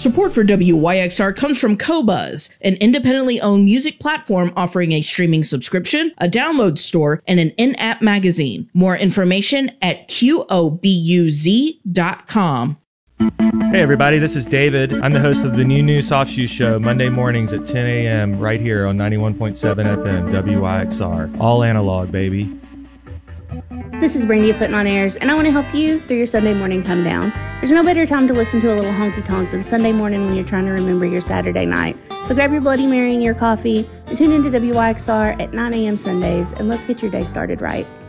Support for WYXR comes from Qobuz, an independently owned music platform offering a streaming subscription, a download store, and an in-app magazine. More information at qobuz.com. Hey everybody, this is David. I'm the host of the New Soft Shoe Show, Monday mornings at 10 a.m. right here on 91.7 FM WYXR. All analog, baby. This is Brandy Putting on Airs, and I want to help you through your Sunday morning come down. There's no better time to listen to a little honky tonk than Sunday morning when you're trying to remember your Saturday night. So grab your Bloody Mary and your coffee and tune into WYXR at 9 a.m. Sundays, and let's get your day started right.